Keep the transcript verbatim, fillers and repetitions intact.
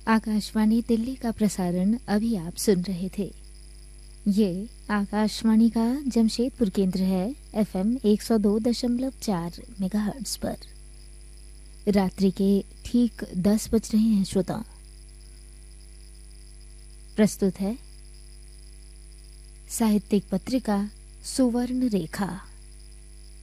आकाशवाणी दिल्ली का प्रसारण अभी आप सुन रहे थे। ये आकाशवाणी का जमशेदपुर केंद्र है, एफएम एक सौ दो दशमलव चार मेगाहर्ट्ज पर। रात्रि के ठीक दस बज रहे हैं श्रोताओं। प्रस्तुत है साहित्यिक पत्रिका सुवर्ण रेखा।